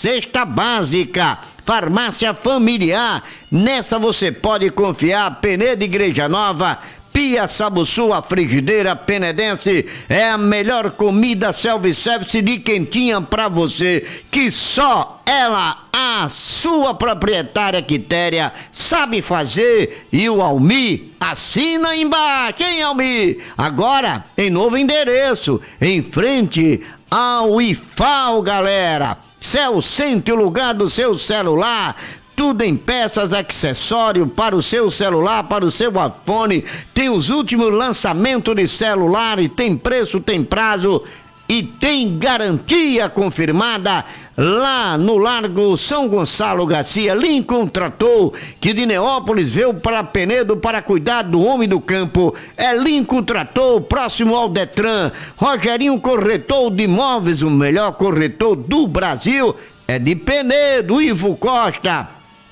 cesta básica. Farmácia Familiar, nessa você pode confiar. Penedo Igreja Nova, Pia Sabuçu, a frigideira penedense é a melhor comida self-service de quentinha pra você, que só ela, a sua proprietária Quitéria, sabe fazer. E o Almi assina embaixo, hein, Almi? Agora em novo endereço, em frente ao IFAL, galera. Celcente, o lugar do seu celular. Tudo em peças, acessório para o seu celular, para o seu iPhone. Tem os últimos lançamentos de celulares, tem preço, tem prazo e tem garantia confirmada. Lá no Largo São Gonçalo Garcia, Lincoln Trator, que de Neópolis veio para Penedo para cuidar do homem do campo. É Lincoln Trator, próximo ao Detran. Rogerinho Corretor de Imóveis, o melhor corretor do Brasil, é de Penedo. Ivo Costa.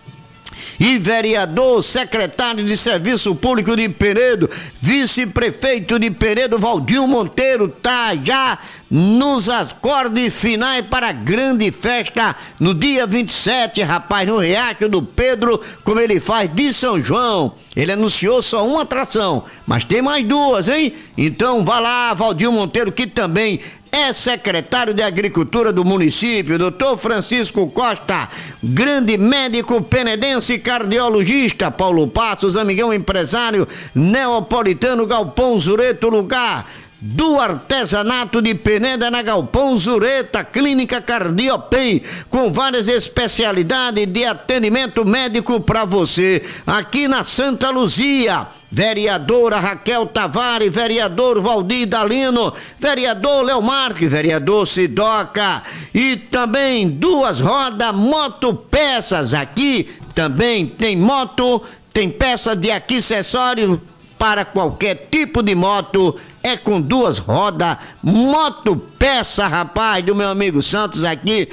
E vereador, secretário de Serviço Público de Penedo, vice-prefeito de Penedo, Valdinho Monteiro, tá já nos acordes finais para a grande festa no dia 27, rapaz, no Riacho do Pedro, como ele faz de São João. Ele anunciou só uma atração, mas tem mais duas, hein? Então vá lá, Valdinho Monteiro, que também é secretário de Agricultura do município. Dr. Francisco Costa, grande médico penedense, cardiologista. Paulo Passos, amigão empresário neapolitano, Galpão Zureto, lugar do artesanato de Penedo na Galpão Zureta, Clínica Cardiopen, com várias especialidades de atendimento médico para você, aqui na Santa Luzia. Vereadora Raquel Tavares, vereador Valdir Dalino, vereador Léo Marques, vereador Sidoca, e também Duas Rodas Motopeças. Aqui também tem moto, tem peça de acessório para qualquer tipo de moto. É com Duas Rodas Motopeça, rapaz, do meu amigo Santos, aqui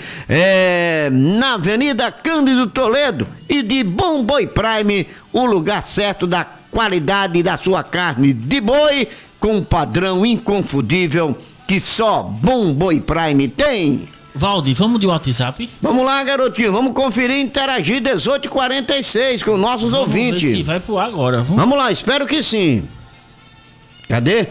na Avenida Cândido Toledo. E de Bom Boi Prime, o lugar certo da qualidade da sua carne de boi, com um padrão inconfundível que só Bom Boi Prime tem. Valdir, vamos de WhatsApp? Vamos lá, garotinho, vamos conferir e interagir 1846 com nossos ouvintes. Ver se vai pro ar agora. Vamos lá, espero que sim. Cadê?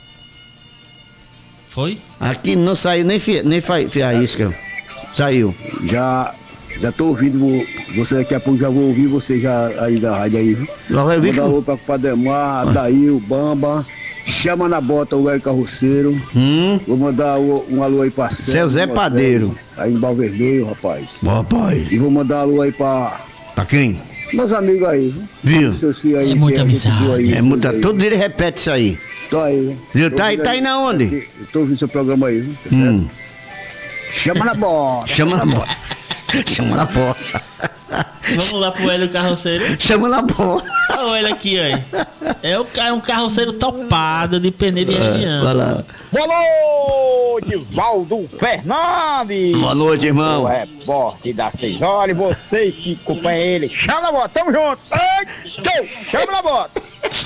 Foi? Aqui não saiu nem faísca. Saiu. Já tô ouvindo você, daqui a pouco já vou ouvir você já aí da rádio aí, viu? Já vai vir. Vou dar alô pra Pademar, Adail, Bamba, Chama na Bota, o Hélio Carroceiro. Vou mandar um alô aí pra Seu Zé Padeiro. Aí em Balverdeio, rapaz. Rapaz. E vou mandar alô aí pra quem? Meus amigos aí, viu? Aí, é muita amizade. Aí, é muita, todo dia ele repete isso aí. Tô aí. Viu? Tá aí na onde? Eu tô ouvindo seu programa aí, viu? Tá certo? Chama na Bota. Chama na Bota. Chama na Bota. Vamos lá pro Hélio Carroceiro. Chama na Bota. Olha ele aqui, aí. É um carroceiro topado de Penedo e região. Vai lá. Boa noite, Valdo Fernandes. Boa noite, irmão. O repórter da 6 horas, vocês que acompanham ele. Chama na Bota, tamo junto. Ei, chama na Bota.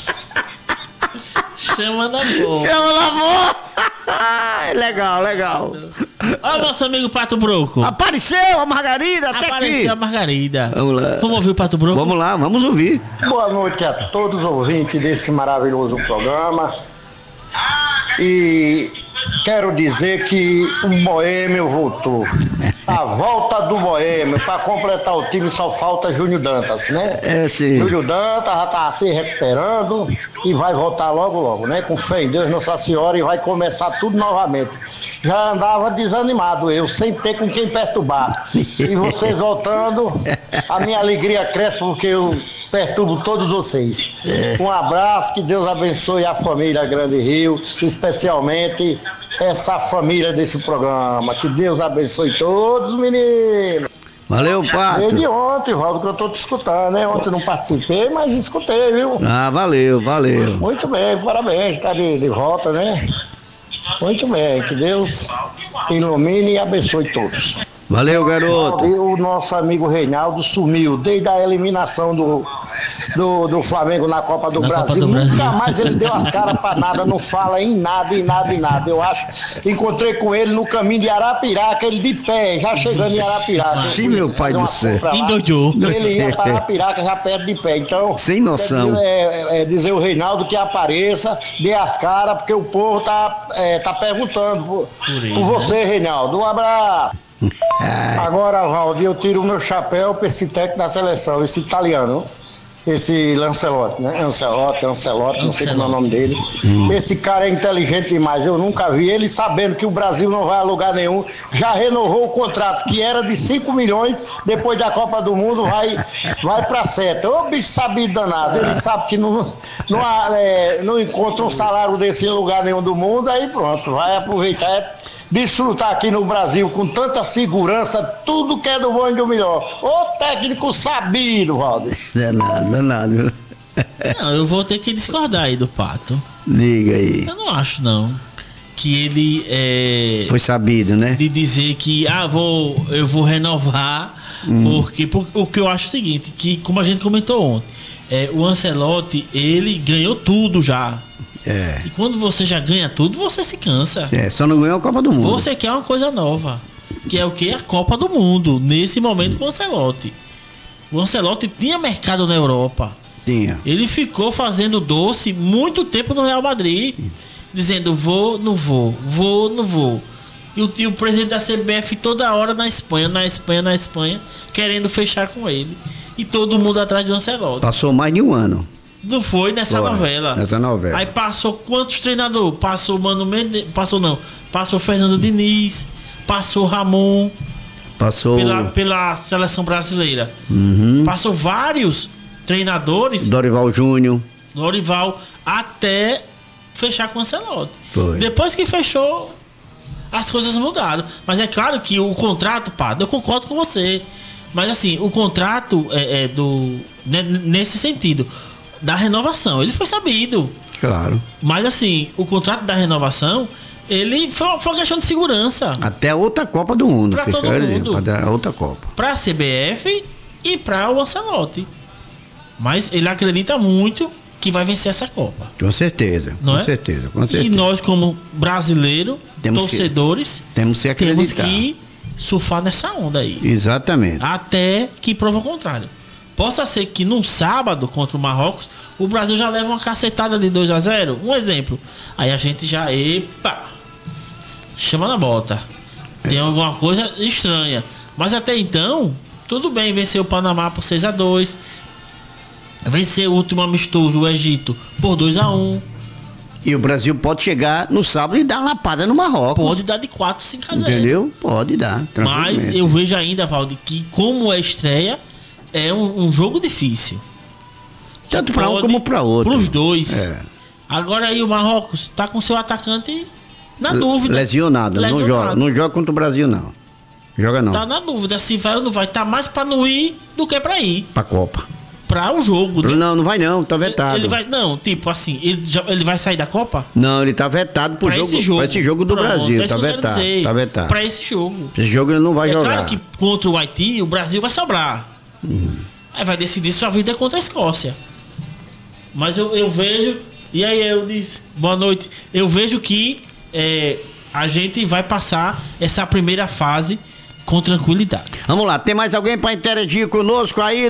Chama na Bota. Chama na Bota. Legal, legal. Olha o nosso amigo Pato Broco. Apareceu a Margarida, até aqui. Apareceu a Margarida. Vamos lá. Vamos ouvir o Pato Broco? Vamos lá, vamos ouvir. Boa noite a todos os ouvintes desse maravilhoso programa. E quero dizer que o Boêmio voltou. A volta do Boêmio. Para completar o time só falta Júnior Dantas, né? É, sim. Júnior Dantas já tá se recuperando e vai voltar logo, logo, né? Com fé em Deus, Nossa Senhora, e vai começar tudo novamente. Já andava desanimado eu, sem ter com quem perturbar. E vocês voltando, a minha alegria cresce porque eu perturbo todos vocês. Um abraço, que Deus abençoe a família Grande Rio, especialmente essa família desse programa. Que Deus abençoe todos, meninos. Valeu, Pato. Desde ontem, Valdo, que eu tô te escutando, né? Ontem não participei, mas escutei, viu? Ah, valeu. Muito bem, parabéns, tá de volta, né? Muito bem, que Deus ilumine e abençoe todos. Valeu, garoto. O nosso amigo Reinaldo sumiu desde a eliminação do Flamengo na Copa do Brasil. Nunca mais ele deu as caras pra nada, não fala em nada. Eu acho. Encontrei com ele no caminho de Arapiraca, ele de pé, já chegando em Arapiraca. Sim, meu pai do céu. Ele ia para Arapiraca já perto de pé. Então, sem noção. Dizer o Reinaldo que apareça, dê as caras, porque o povo tá perguntando por você, Reinaldo. Um abraço. Agora, Valdir, eu tiro o meu chapéu pra esse técnico da seleção, esse italiano, esse Lancelotti, né? Ancelotti, não sei como é o nome dele. Esse cara é inteligente demais, eu nunca vi ele sabendo que o Brasil não vai a lugar nenhum, já renovou o contrato, que era de 5 milhões, depois da Copa do Mundo vai pra 7. Ô bicho sabido danado, ele sabe que não encontra um salário desse em lugar nenhum do mundo, aí pronto, vai aproveitar, desfrutar aqui no Brasil com tanta segurança, tudo que é do bom e do melhor. Ô técnico sabido, Valdir. Danado. Não, eu vou ter que discordar aí do Pato. Diga aí. Eu não acho, não, que ele foi sabido, né? De dizer que, eu vou renovar, porque o que eu acho é o seguinte, que como a gente comentou ontem, o Ancelotti, ele ganhou tudo já. E quando você já ganha tudo, você se cansa. Só não ganhou a Copa do Mundo. Você quer uma coisa nova, que é o quê? A Copa do Mundo. Nesse momento com o Ancelotti. O Ancelotti tinha mercado na Europa. Tinha. Ele ficou fazendo doce muito tempo no Real Madrid, dizendo vou, não vou. E o presidente da CBF toda hora na Espanha, querendo fechar com ele. E todo mundo atrás do Ancelotti. Passou mais de um ano. Não foi nessa novela. Aí passou quantos treinadores? Passou Mano Mendes, passou Fernando Diniz, passou Ramon, passou pela seleção brasileira. Passou vários treinadores. Dorival Júnior. Até fechar com o Ancelotti. Foi. Depois que fechou, as coisas mudaram. Mas é claro que o contrato, eu concordo com você. Mas assim, o contrato nesse sentido da renovação, ele foi sabido. Claro. Mas assim, o contrato da renovação, ele foi uma questão de segurança. Até outra Copa do Mundo. Pra todo mundo. Pra outra Copa. Pra CBF e pra o Ancelotti. Mas ele acredita muito que vai vencer essa Copa. Com certeza. Não com certeza. E nós, como brasileiros, torcedores, temos que surfar nessa onda aí. Exatamente. Até que prova o contrário. Possa ser que num sábado contra o Marrocos o Brasil já leva uma cacetada de 2-0. Um exemplo. Aí a gente já, chama na bota. Tem alguma coisa estranha. Mas até então, tudo bem, venceu o Panamá por 6-2. Venceu o último amistoso, o Egito, por 2-1. E o Brasil pode chegar no sábado e dar uma lapada no Marrocos. Pode dar de 4-5-0. Entendeu? Pode dar. Mas eu vejo ainda, Valdir, que como é estreia, é um jogo difícil. Tanto para um como para outro. Para os dois. Agora aí o Marrocos tá com seu atacante na dúvida. Lesionado. Não joga contra o Brasil, não. Joga não. Tá na dúvida se vai ou não vai. Tá mais para não ir do que para ir. Pra Copa. Pra o jogo, né? Não vai não, tá vetado. Ele vai, não, tipo assim, ele vai sair da Copa? Não, ele tá vetado pro jogo. Pra esse jogo do Brasil, tá vetado. Tá vetado. Pra esse jogo. Esse jogo ele não vai jogar. Claro que contra o Haiti, o Brasil vai sobrar. Aí vai decidir sua vida contra a Escócia. Mas eu vejo. E aí eu disse, boa noite. Eu vejo que a gente vai passar essa primeira fase com tranquilidade. Vamos lá, tem mais alguém para interagir conosco aí?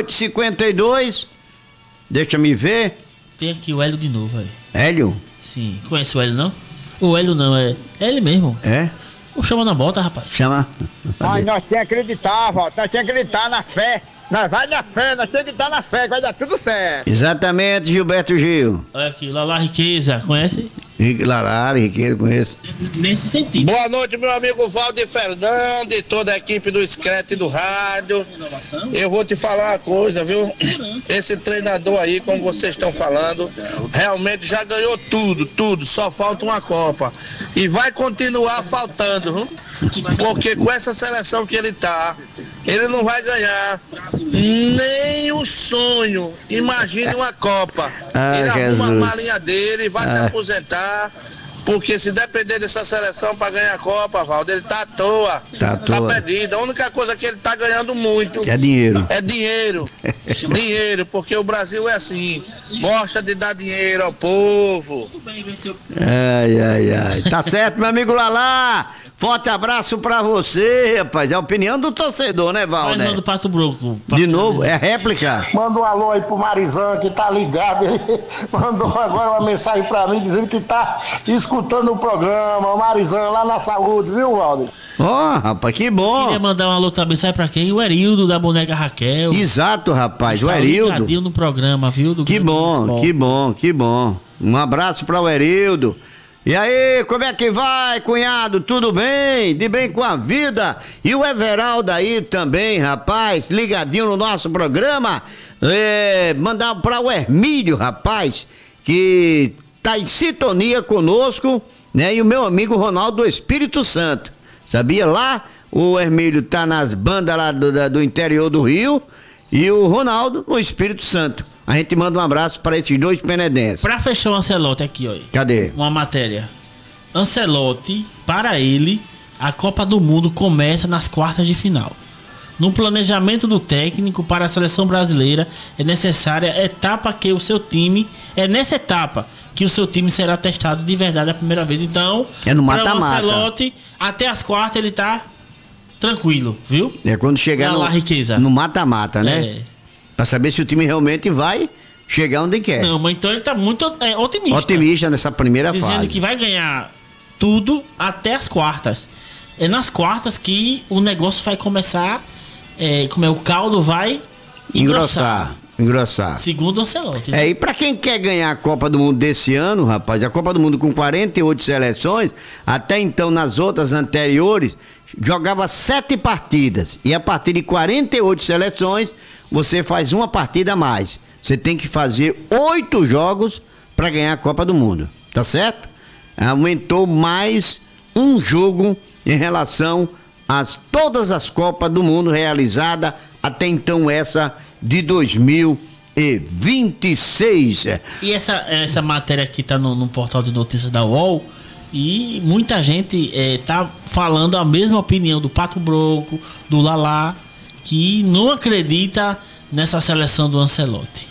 1852. Deixa me ver. Tem aqui o Hélio de novo aí. Hélio? Sim. Conhece o Hélio, não? O Hélio não, é ele mesmo. É? O chama na bota, rapaz. Chama. Mas nós temos que acreditar, Walter. Nós temos que acreditar na fé. Nós vai na fé, nós temos que acreditar na fé, que vai dar tudo certo. Exatamente, Gilberto Gil. Olha aqui, Lala Riqueza, conhece? Lala Riqueza, conheço. Nesse sentido. Boa noite, meu amigo Valdir Fernandes e toda a equipe do Screte do Rádio. Eu vou te falar uma coisa, viu? Esse treinador aí, como vocês estão falando, realmente já ganhou tudo, só falta uma Copa. E vai continuar faltando, viu? Porque com essa seleção que ele tá, ele não vai ganhar nem o sonho. Imagine uma Copa. Ele arruma a malinha dele, vai se aposentar Porque se depender dessa seleção para ganhar a Copa, Valdo, ele tá à toa. Tá perdido. A única coisa que ele tá ganhando muito é dinheiro. É dinheiro. Dinheiro, porque o Brasil é assim. Gosta de dar dinheiro ao povo. Ai. Tá certo, meu amigo Lalá. Forte abraço pra você, rapaz. É a opinião do torcedor, né, Valdo? Mas do Pato Branco. De novo, é réplica. Manda um alô aí pro Marizão que tá ligado. Ele mandou agora uma mensagem pra mim dizendo que tá escutando o programa. O Marizão lá na saúde, viu, Valdo? Ó, rapaz, que bom. Queria mandar um alô também, sabe pra quem? O Erildo da boneca Raquel. Exato, rapaz, o Tá Erildo. ligadinho no programa, viu? Que bom. Um abraço para o Erildo. E aí, como é que vai, cunhado? Tudo bem? De bem com a vida? E o Everaldo aí também, rapaz, ligadinho no nosso programa. Mandar para o Hermílio, rapaz, que tá em sintonia conosco, né? E o meu amigo Ronaldo do Espírito Santo. Sabia? Lá o Hermílio tá nas bandas lá do interior do Rio e o Ronaldo no Espírito Santo. A gente manda um abraço para esses dois penedenses. Pra fechar o Ancelotti aqui, ó. Cadê? Uma matéria. Ancelotti, para ele, a Copa do Mundo começa nas quartas de final. No planejamento do técnico para a seleção brasileira é necessária etapa que o seu time... É nessa etapa que o seu time será testado de verdade a primeira vez. Então, é no para o mata-mata. Ancelotti, até as quartas ele tá tranquilo, viu? É quando chegar no mata-mata, né? Pra saber se o time realmente vai chegar onde quer. Não, mas então ele tá muito otimista. Otimista nessa primeira fase. Dizendo que vai ganhar tudo até as quartas. É nas quartas que o negócio vai começar, o caldo vai engrossar. Segundo o Ancelotti. Né? E pra quem quer ganhar a Copa do Mundo desse ano, rapaz, a Copa do Mundo com 48 seleções, até então nas outras anteriores, jogava 7 partidas. E a partir de 48 seleções, você faz uma partida a mais. Você tem que fazer 8 jogos para ganhar a Copa do Mundo. Tá certo? Aumentou mais um jogo em relação a todas as Copas do Mundo realizadas até então, essa de 2026. E essa matéria aqui tá no portal de notícias da UOL. E muita gente tá falando a mesma opinião do Pato Branco, do Lalá, que não acredita nessa seleção do Ancelotti.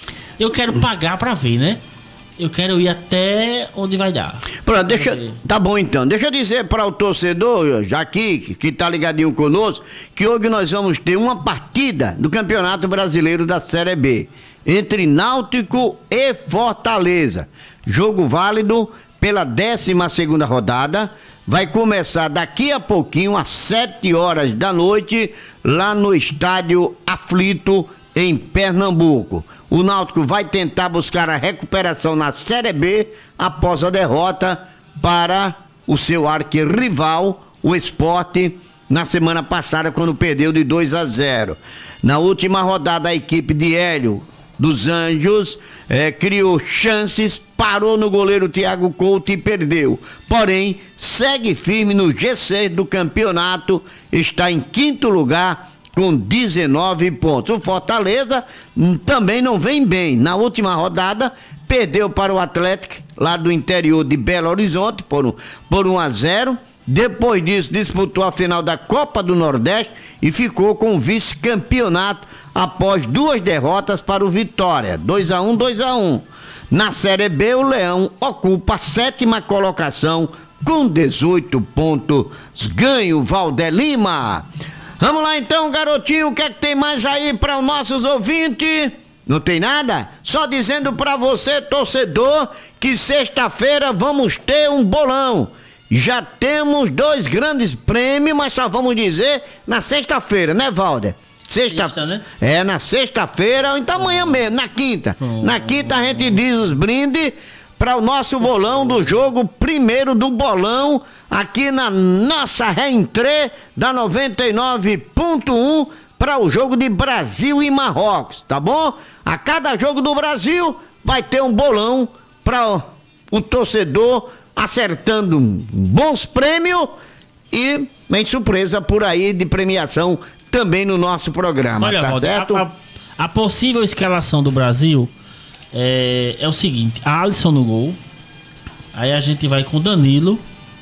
Eu quero pagar pra ver, né? Eu quero ir até onde vai dar. Pronto, tá bom então. Deixa eu dizer para o torcedor, já que tá ligadinho conosco, que hoje nós vamos ter uma partida do Campeonato Brasileiro da Série B entre Náutico e Fortaleza. Jogo válido pela 12ª rodada, vai começar daqui a pouquinho, às 7 horas da noite, lá no Estádio Aflito, em Pernambuco. O Náutico vai tentar buscar a recuperação na Série B após a derrota para o seu arquirrival, o Sport, na semana passada, quando perdeu de 2-0. Na última rodada, a equipe de Hélio dos Anjos criou chances, parou no goleiro Thiago Couto e perdeu. Porém, segue firme no G6 do campeonato, está em 5º lugar com 19 pontos. O Fortaleza também não vem bem. Na última rodada, perdeu para o Atlético, lá do interior de Belo Horizonte, por 1-0. Depois disso, disputou a final da Copa do Nordeste e ficou com o vice-campeonato após 2 derrotas para o Vitória, 2-1, 2-1. Na Série B, o Leão ocupa a 7ª colocação com 18 pontos. Ganho, Valder Lima. Vamos lá então, garotinho, o que é que tem mais aí para os nossos ouvintes? Não tem nada? Só dizendo para você, torcedor, que sexta-feira vamos ter um bolão. Já temos 2 grandes prêmios, mas só vamos dizer na sexta-feira, né, Valder? Sexta, né? Na sexta-feira, ou então amanhã mesmo, na quinta. Na quinta a gente diz os brindes para o nosso bolão do jogo primeiro do bolão, aqui na nossa reentrée da 99.1 para o jogo de Brasil e Marrocos, tá bom? A cada jogo do Brasil vai ter um bolão para o torcedor acertando bons prêmios e vem surpresa por aí de premiação também no nosso programa. Olha, tá certo? A possível escalação do Brasil é o seguinte: Alisson no gol, Aí a gente vai com Danilo,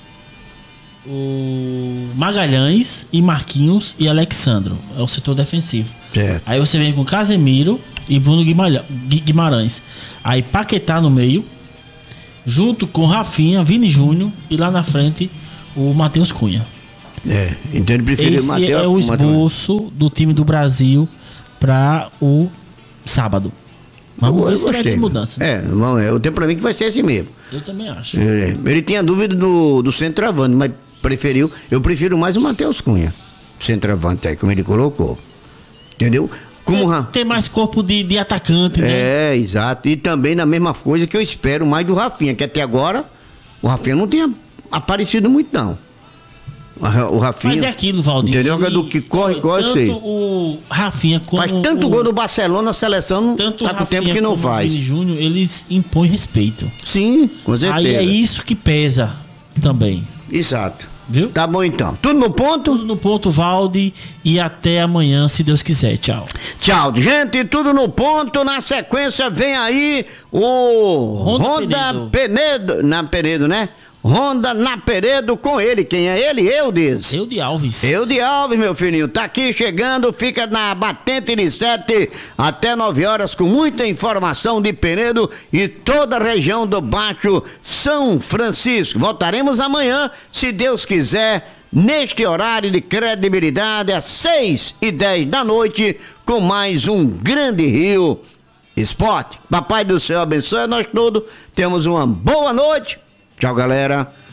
o Magalhães e Marquinhos e Alexandro. É o setor defensivo. Certo. Aí você vem com Casemiro e Bruno Guimarães. Aí Paquetá no meio, junto com Rafinha, Vini Júnior e lá na frente o Matheus Cunha. Então ele preferiu o Matheus. Esse é o esboço do time do Brasil para o sábado. Vamos ver se vai ter mudança. Eu tenho pra mim que vai ser esse mesmo. Eu também acho. Ele tinha dúvida do centroavante, mas eu prefiro mais o Matheus Cunha. Centroavante aí, como ele colocou. Entendeu? Tem mais corpo de atacante, né? Exato. E também na mesma coisa que eu espero mais do Rafinha, que até agora o Rafinha não tinha aparecido muito, não. O Rafinha. Mas é aquilo, Valdir. Entendeu? Do que corre, sei. Tanto o Rafinha como faz tanto gol no Barcelona, a seleção tanto tá com tempo que não faz. O Vini Júnior, eles impõem respeito. Sim, com certeza. Aí é isso que pesa também. Exato. Viu? Tá bom então. Tudo no ponto? Tudo no ponto, Valdir. E até amanhã, se Deus quiser. Tchau. Tchau, gente. Tudo no ponto. Na sequência vem aí o Ronda Penedo. Na Penedo, né? Ronda na Penedo com ele. Quem é ele? Eudes Alves, meu filhinho. Tá aqui chegando, fica na batente de 7 até 9 horas com muita informação de Penedo e toda a região do Baixo São Francisco. Voltaremos amanhã, se Deus quiser, neste horário de credibilidade, às 6h10 da noite, com mais um Grande Rio Esporte. Papai do céu abençoe a nós todos. Temos uma boa noite. Tchau, galera.